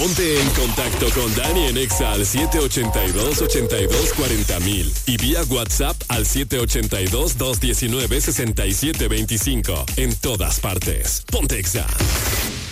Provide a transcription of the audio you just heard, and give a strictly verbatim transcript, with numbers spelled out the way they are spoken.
Ponte en contacto con Dani en Exa al siete ocho dos, ocho dos cuatro cero mil y vía WhatsApp al siete ocho dos, dos uno nueve, seis siete dos cinco. En todas partes. Ponte Exa.